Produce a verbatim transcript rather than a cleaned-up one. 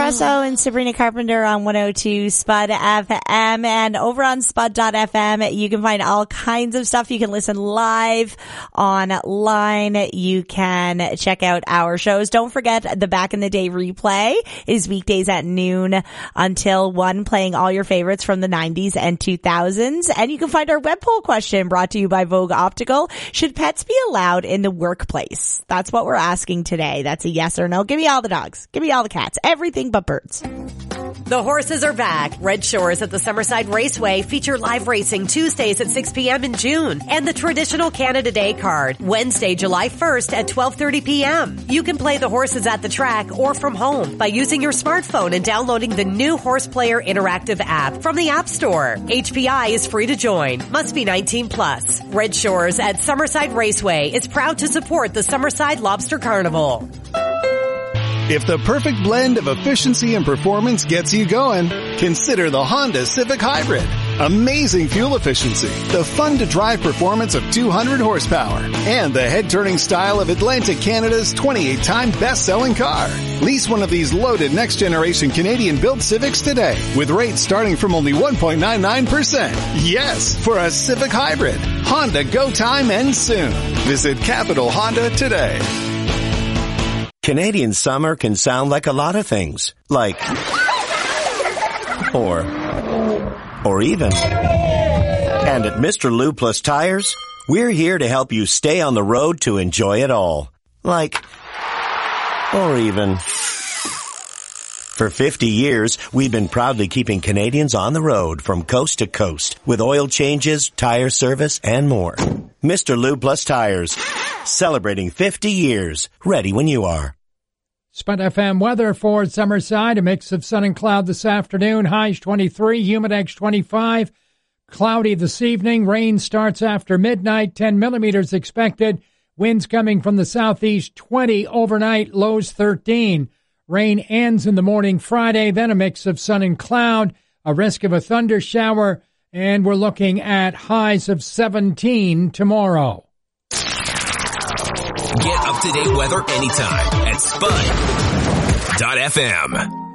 Espresso and Sabrina Carpenter on one oh two Spud F M, and over on spud dot f m you can find all kinds of stuff. You can listen live online. You can check out our shows. Don't forget the Back in the Day replay is weekdays at noon until one, playing all your favorites from the nineties and two thousands. And you can find our web poll question brought to you by Vogue Optical. Should pets be allowed in the workplace? That's what we're asking today. That's a yes or no. Give me all the dogs. Give me all the cats. Everything but birds. The horses are back. Red Shores at the Summerside Raceway feature live racing Tuesdays at six p.m. in June, and the traditional Canada Day card Wednesday, July first at twelve thirty p.m. You can play the horses at the track or from home by using your smartphone and downloading the new Horse Player Interactive app from the App Store. H P I is free to join. Must be nineteen plus. Red Shores at Summerside Raceway is proud to support the Summerside Lobster Carnival. If the perfect blend of efficiency and performance gets you going, consider the Honda Civic Hybrid. Amazing fuel efficiency, the fun-to-drive performance of two hundred horsepower, and the head-turning style of Atlantic Canada's twenty-eight time best-selling car. Lease one of these loaded next-generation Canadian-built Civics today, with rates starting from only one point nine nine percent. Yes, for a Civic Hybrid. Honda Go Time ends soon. Visit Capital Honda today. Canadian summer can sound like a lot of things, like, or, or even. And at Mister Lube Plus Tires, we're here to help you stay on the road to enjoy it all, like, or even. For fifty years, we've been proudly keeping Canadians on the road from coast to coast with oil changes, tire service, and more. Mister Lube Plus Tires, celebrating fifty years, ready when you are. Spud F M weather for Summerside, a mix of sun and cloud this afternoon, highs twenty-three, humidex twenty-five, cloudy this evening, rain starts after midnight, ten millimeters expected, winds coming from the southeast, twenty overnight, lows thirteen. Rain ends in the morning Friday, then a mix of sun and cloud, a risk of a thunder shower, and we're looking at highs of seventeen tomorrow. Get up-to-date weather anytime at spud dot f m.